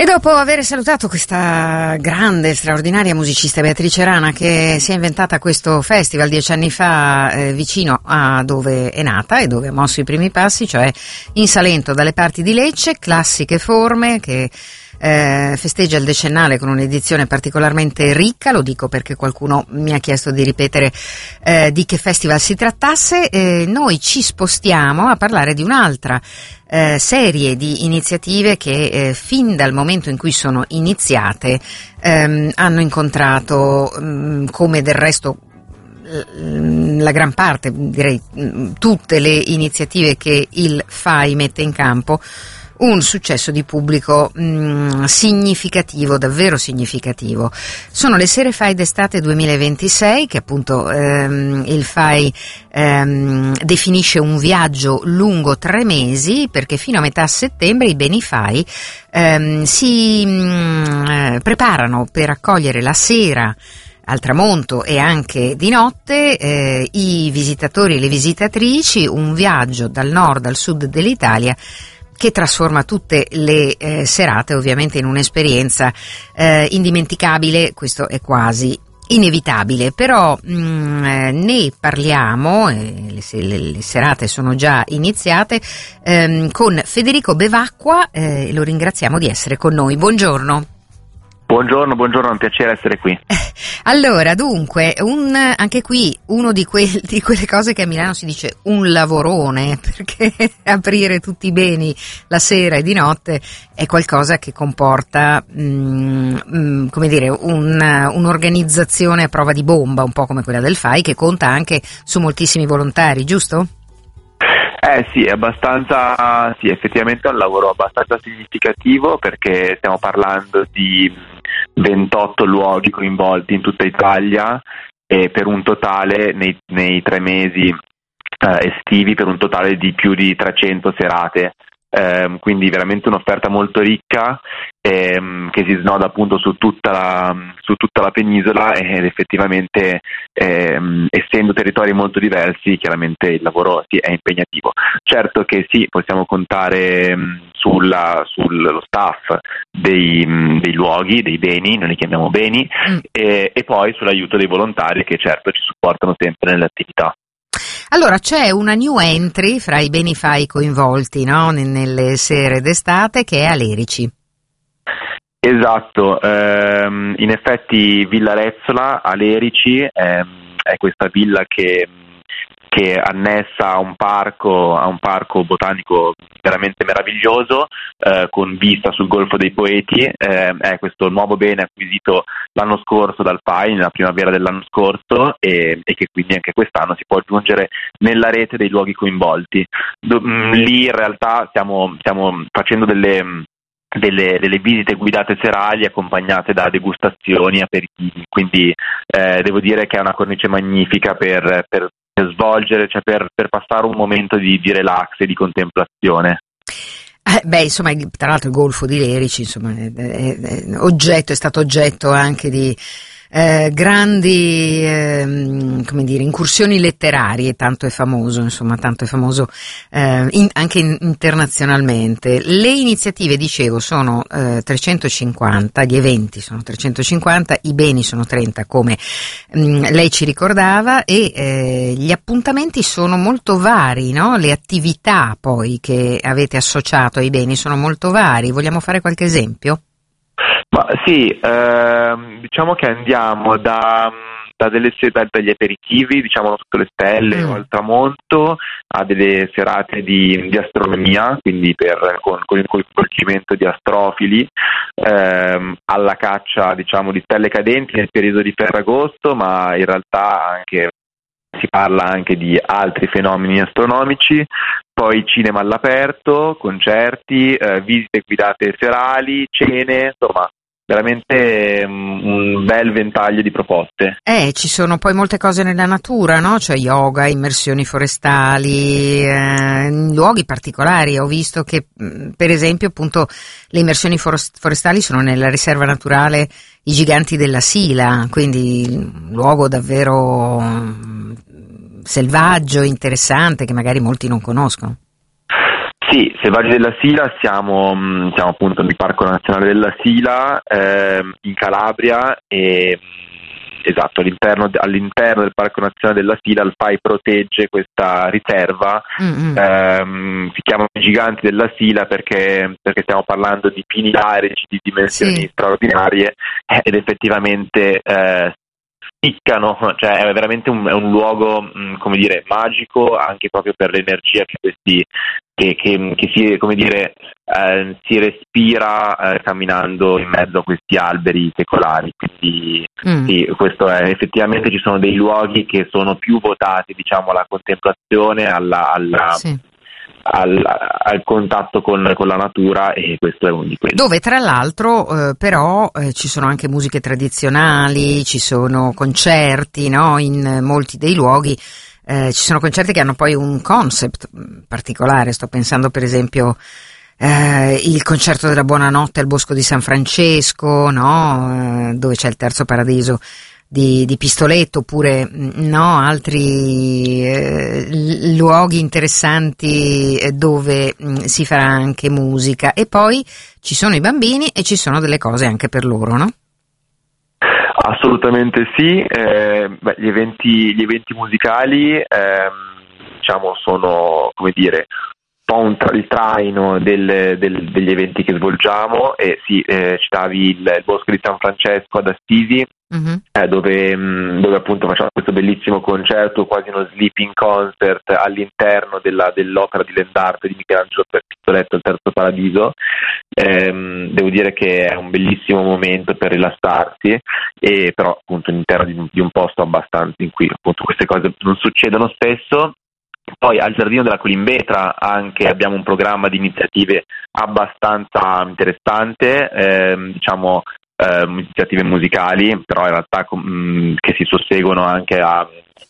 E dopo aver salutato questa grande, straordinaria musicista Beatrice Rana, che si è inventata questo festival 10 anni fa vicino a dove è nata e dove ha mosso i primi passi, cioè in Salento dalle parti di Lecce, Classiche Forme, che festeggia il decennale con un'edizione particolarmente ricca. Lo dico perché qualcuno mi ha chiesto di ripetere di che festival si trattasse. Noi ci spostiamo a parlare di un'altra serie di iniziative che fin dal momento in cui sono iniziate hanno incontrato, come del resto la gran parte, direi tutte le iniziative che il FAI mette in campo, un successo di pubblico significativo, davvero significativo. Sono le Sere FAI d'estate 2026, che appunto il FAI definisce un viaggio lungo 3 mesi, perché fino a metà settembre i Beni FAI si preparano per accogliere la sera al tramonto e anche di notte i visitatori e le visitatrici, un viaggio dal nord al sud dell'Italia che trasforma tutte le serate ovviamente in un'esperienza indimenticabile. Questo è quasi inevitabile, però ne parliamo, le serate sono già iniziate, con Federico Bevacqua, lo ringraziamo di essere con noi. Buongiorno. Buongiorno, è un piacere essere qui. Allora, dunque, anche qui uno di quelle cose che a Milano si dice un lavorone, perché aprire tutti i beni la sera e di notte è qualcosa che comporta, come dire, un'organizzazione a prova di bomba, un po' come quella del FAI, che conta anche su moltissimi volontari, giusto? Sì, effettivamente è un lavoro abbastanza significativo, perché stiamo parlando di 28 luoghi coinvolti in tutta Italia e per un totale nei 3 mesi estivi, per un totale di più di 300 serate. Quindi veramente un'offerta molto ricca che si snoda appunto su tutta la penisola, ed effettivamente essendo territori molto diversi, chiaramente il lavoro è impegnativo. Certo che sì, possiamo contare sullo staff dei luoghi, dei beni, noi li chiamiamo beni, e poi sull'aiuto dei volontari, che certo ci supportano sempre nelle attività. Allora, c'è una new entry fra i Beni FAI coinvolti, no? Nelle sere d'estate, che è a Lerici. Esatto, in effetti Villa Rezzola a Lerici è questa villa che è annessa a un parco botanico veramente meraviglioso, con vista sul Golfo dei Poeti. È questo nuovo bene acquisito l'anno scorso dal FAI, nella primavera dell'anno scorso, e che quindi anche quest'anno si può aggiungere nella rete dei luoghi coinvolti. Lì in realtà stiamo facendo delle visite guidate serali accompagnate da degustazioni, aperitivi, quindi devo dire che è una cornice magnifica per svolgere, cioè per passare un momento di relax e di contemplazione. Insomma, tra l'altro il Golfo di Lerici, insomma, è stato oggetto anche di grandi, come dire, incursioni letterarie, tanto è famoso anche internazionalmente. Le iniziative, dicevo, sono 350, gli eventi sono 350, i beni sono 30, come lei ci ricordava, e gli appuntamenti sono molto vari, no? Le attività poi che avete associato ai beni sono molto vari. Vogliamo fare qualche esempio? Ma sì, diciamo che andiamo dagli aperitivi, diciamo sotto le stelle o al tramonto, a delle serate di astronomia, quindi con il coinvolgimento di astrofili, alla caccia, diciamo, di stelle cadenti nel periodo di Ferragosto, ma in realtà si parla anche di altri fenomeni astronomici. Poi cinema all'aperto, concerti, visite guidate serali, cene, insomma veramente un bel ventaglio di proposte. Ci sono poi molte cose nella natura, no? Cioè yoga, immersioni forestali, luoghi particolari. Ho visto che per esempio appunto le immersioni forestali sono nella riserva naturale I Giganti della Sila, quindi un luogo davvero selvaggio, interessante, che magari molti non conoscono. Sì, Selvaggi della Sila siamo appunto nel Parco Nazionale della Sila, in Calabria, e esatto, all'interno del Parco Nazionale della Sila il FAI protegge questa riserva. Si chiamano i Giganti della Sila perché stiamo parlando di pini larici di dimensioni straordinarie, ed effettivamente spiccano, cioè è veramente un luogo come dire magico, anche proprio per l'energia che questi che si, come dire, si respira camminando in mezzo a questi alberi secolari. Quindi sì, questo è, effettivamente ci sono dei luoghi che sono più votati, diciamo, alla contemplazione, al contatto con la natura, e questo è uno di quelli. Dove tra l'altro però ci sono anche musiche tradizionali, ci sono concerti, no? In molti dei luoghi ci sono concerti che hanno poi un concept particolare. Sto pensando per esempio il concerto della Buonanotte al Bosco di San Francesco, no? Dove c'è il Terzo Paradiso di Pistoletto, oppure no, altri luoghi interessanti dove si farà anche musica. E poi ci sono i bambini e ci sono delle cose anche per loro, no? Assolutamente sì. Gli eventi musicali diciamo sono, come dire, un po' il traino degli eventi che svolgiamo. E sì, citavi il Bosco di San Francesco ad Assisi, dove appunto facciamo questo bellissimo concerto, quasi uno sleeping concert all'interno dell'opera di Lendarte di Michelangelo per Pistoletto, il Terzo Paradiso. Devo dire che è un bellissimo momento per rilassarsi, e però appunto all'interno di un posto abbastanza in cui appunto queste cose non succedono spesso. Poi al Giardino della Colimbetra anche abbiamo un programma di iniziative abbastanza interessante, diciamo iniziative musicali, però in realtà che si susseguono anche a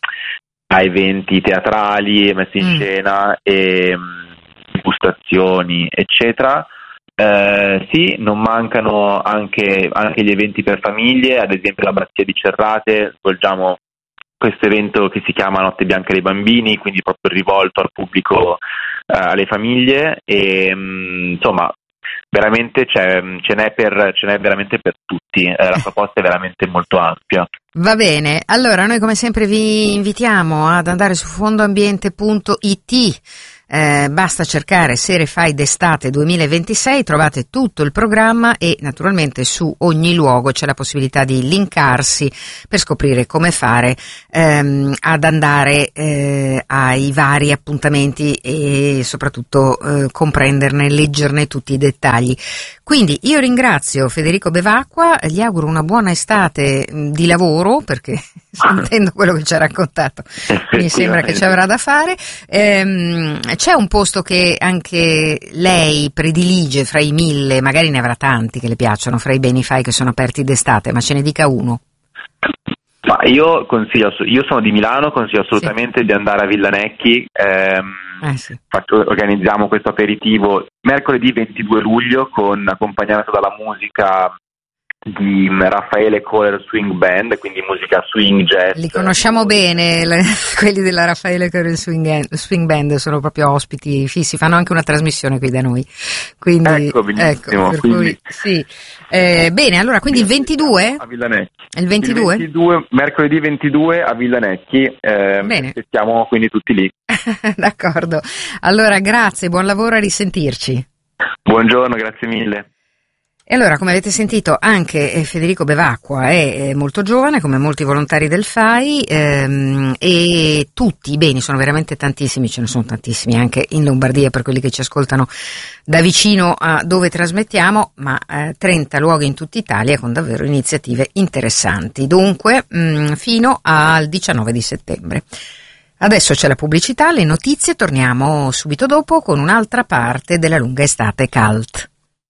eventi teatrali messi in scena e degustazioni, eccetera. Sì, non mancano anche gli eventi per famiglie, ad esempio l'Abbazia di Cerrate svolgiamo questo evento che si chiama Notte Bianca dei Bambini, quindi proprio rivolto al pubblico, alle famiglie, e insomma veramente ce n'è veramente per tutti. La proposta è veramente molto ampia. Va bene, allora noi come sempre vi invitiamo ad andare su fondoambiente.it. Basta cercare Sere Fai d'estate 2026, trovate tutto il programma, e naturalmente su ogni luogo c'è la possibilità di linkarsi per scoprire come fare ad andare ai vari appuntamenti, e soprattutto comprenderne, leggerne tutti i dettagli. Quindi io ringrazio Federico Bevacqua, gli auguro una buona estate di lavoro, perché sentendo quello che ci ha raccontato mi sembra che ci avrà da fare. C'è un posto che anche lei predilige fra i 1000, magari ne avrà tanti che le piacciono, fra i Benifai che sono aperti d'estate, ma ce ne dica uno. Ma io sono di Milano, consiglio assolutamente di andare a Villa Necchi. Sì. Organizziamo questo aperitivo mercoledì 22 luglio accompagnato dalla musica di Raffaele Kohler Swing Band, quindi musica swing jazz. Li conosciamo bene, quelli della Raffaele Kohler Swing Band sono proprio ospiti fissi, fanno anche una trasmissione qui da noi. Quindi, benissimo. Per cui, sì. Bene, allora quindi il 22? A Villa Necchi. Il 22? Mercoledì 22 a Villa Necchi. Siamo quindi tutti lì. D'accordo. Allora grazie, buon lavoro, a risentirci. Buongiorno, grazie mille. E allora, come avete sentito, anche Federico Bevacqua è molto giovane, come molti volontari del FAI, e tutti i beni sono veramente tantissimi, ce ne sono tantissimi anche in Lombardia per quelli che ci ascoltano da vicino a dove trasmettiamo, ma 30 luoghi in tutta Italia con davvero iniziative interessanti. Dunque, fino al 19 di settembre. Adesso c'è la pubblicità, le notizie, torniamo subito dopo con un'altra parte della lunga estate cult.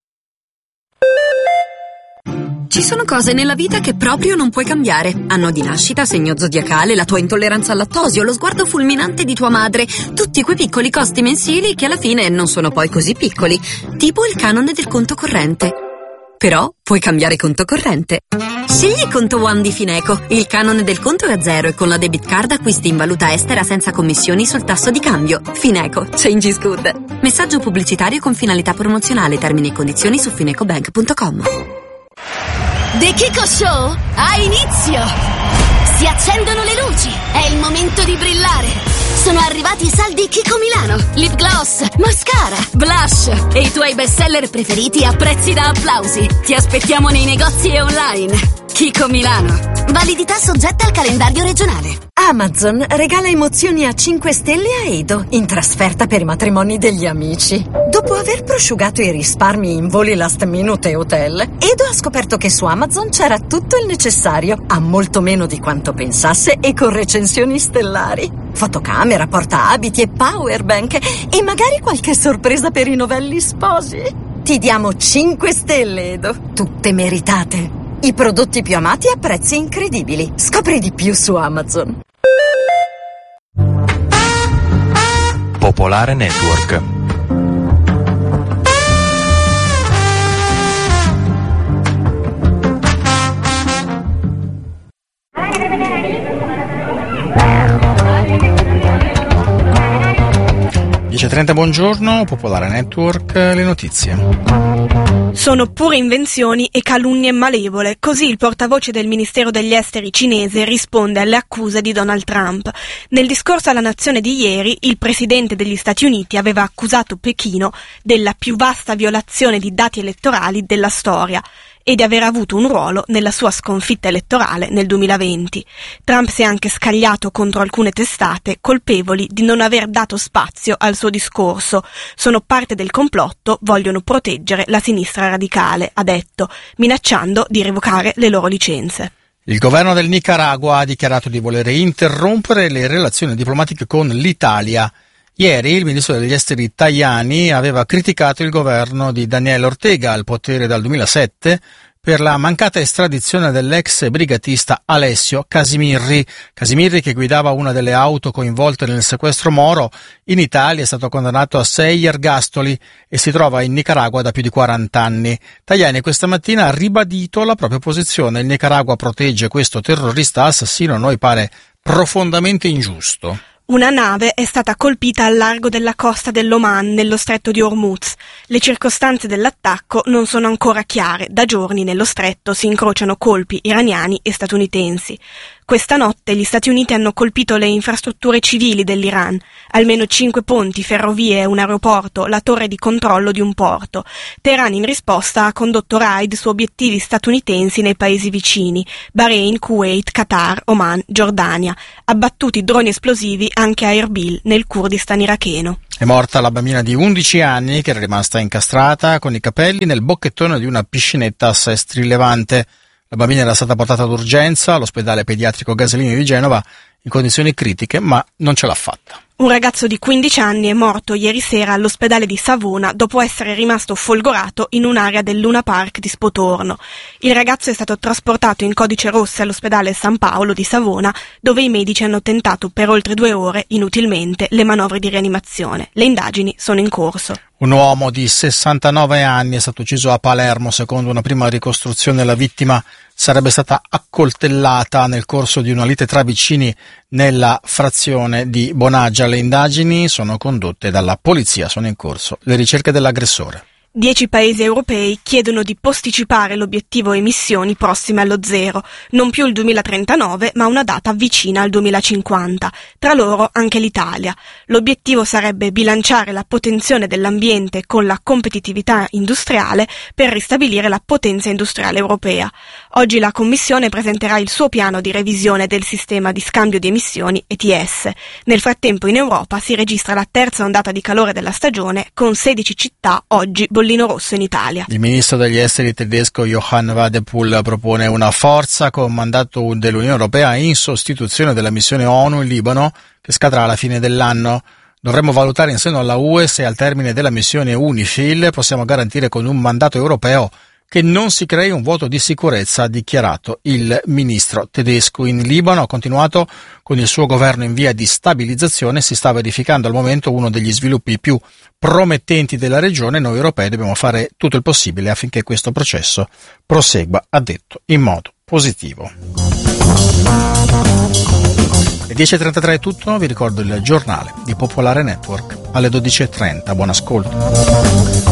Ci sono cose nella vita che proprio non puoi cambiare. Anno di nascita, segno zodiacale, la tua intolleranza al lattosio, lo sguardo fulminante di tua madre. Tutti quei piccoli costi mensili che alla fine non sono poi così piccoli. Tipo il canone del conto corrente. Però puoi cambiare conto corrente. Scegli Conto One di Fineco. Il canone del conto è a zero e con la debit card acquisti in valuta estera senza commissioni sul tasso di cambio. Fineco. Change is good. Messaggio pubblicitario con finalità promozionale. Termini e condizioni su finecobank.com. The Kiko Show ha inizio! Si accendono le luci, è il momento di brillare. Sono arrivati i saldi Kiko Milano, lip gloss, mascara, blush e i tuoi bestseller preferiti a prezzi da applausi. Ti aspettiamo nei negozi e online. Kiko Milano. Validità soggetta al calendario regionale. Amazon regala emozioni a 5 stelle a Edo in trasferta per i matrimoni degli amici. Dopo aver prosciugato i risparmi in voli last minute e hotel, Edo ha scoperto che su Amazon c'era tutto il necessario, a molto meno di quanto pensasse e con recensioni stellari. Fotocamera, portaabiti e powerbank e magari qualche sorpresa per i novelli sposi. Ti diamo 5 stelle, Edo, tutte meritate. I prodotti più amati a prezzi incredibili. Scopri di più su Amazon. Popolare Network. Buongiorno, Popolare Network, le notizie. Sono pure invenzioni e calunnie malevole, così il portavoce del Ministero degli Esteri cinese risponde alle accuse di Donald Trump. Nel discorso alla nazione di ieri, il presidente degli Stati Uniti aveva accusato Pechino della più vasta violazione di dati elettorali della storia e di aver avuto un ruolo nella sua sconfitta elettorale nel 2020. Trump si è anche scagliato contro alcune testate colpevoli di non aver dato spazio al suo discorso. Sono parte del complotto, vogliono proteggere la sinistra radicale, ha detto, minacciando di revocare le loro licenze. Il governo del Nicaragua ha dichiarato di voler interrompere le relazioni diplomatiche con l'Italia. Ieri il ministro degli esteri Tajani aveva criticato il governo di Daniel Ortega, al potere dal 2007, per la mancata estradizione dell'ex brigatista Alessio Casimirri. Casimirri, che guidava una delle auto coinvolte nel sequestro Moro, in Italia è stato condannato a 6 ergastoli e si trova in Nicaragua da più di 40 anni. Tajani questa mattina ha ribadito la propria posizione. Il Nicaragua protegge questo terrorista assassino, a noi pare profondamente ingiusto. Una nave è stata colpita al largo della costa dell'Oman, nello stretto di Hormuz. Le circostanze dell'attacco non sono ancora chiare. Da giorni nello stretto si incrociano colpi iraniani e statunitensi. Questa notte gli Stati Uniti hanno colpito le infrastrutture civili dell'Iran, almeno 5 ponti, ferrovie, un aeroporto, la torre di controllo di un porto. Teheran in risposta ha condotto raid su obiettivi statunitensi nei paesi vicini, Bahrain, Kuwait, Qatar, Oman, Giordania. Abbattuti droni esplosivi anche a Erbil, nel Kurdistan iracheno. È morta la bambina di 11 anni che era rimasta incastrata con i capelli nel bocchettone di una piscinetta a Sestri Levante. La bambina era stata portata d'urgenza all'ospedale pediatrico Gaslini di Genova in condizioni critiche, ma non ce l'ha fatta. Un ragazzo di 15 anni è morto ieri sera all'ospedale di Savona dopo essere rimasto folgorato in un'area del Luna Park di Spotorno. Il ragazzo è stato trasportato in codice rosso all'ospedale San Paolo di Savona, dove i medici hanno tentato per oltre 2 ore, inutilmente, le manovre di rianimazione. Le indagini sono in corso. Un uomo di 69 anni è stato ucciso a Palermo. Secondo una prima ricostruzione, la vittima sarebbe stata accoltellata nel corso di una lite tra vicini nella frazione di Bonaggia. Le indagini sono condotte dalla polizia, sono in corso le ricerche dell'aggressore. 10 paesi europei chiedono di posticipare l'obiettivo emissioni prossime allo zero, non più il 2039 ma una data vicina al 2050, tra loro anche l'Italia. L'obiettivo sarebbe bilanciare la potenzione dell'ambiente con la competitività industriale per ristabilire la potenza industriale europea. Oggi la Commissione presenterà il suo piano di revisione del sistema di scambio di emissioni ETS. Nel frattempo in Europa si registra la terza ondata di calore della stagione con 16 città oggi bollino rosso in Italia. Il ministro degli esteri tedesco Johann Wadephul propone una forza con mandato dell'Unione Europea in sostituzione della missione ONU in Libano che scadrà alla fine dell'anno. Dovremmo valutare in seno alla UE se al termine della missione UNIFIL possiamo garantire con un mandato europeo che non si crei un vuoto di sicurezza, ha dichiarato il ministro tedesco. In Libano ha continuato con il suo governo in via di stabilizzazione, si sta verificando al momento uno degli sviluppi più promettenti della regione. Noi europei dobbiamo fare tutto il possibile affinché questo processo prosegua, ha detto, in modo positivo. Alle 10.33 è tutto, vi ricordo il giornale di Popolare Network alle 12.30. Buon ascolto.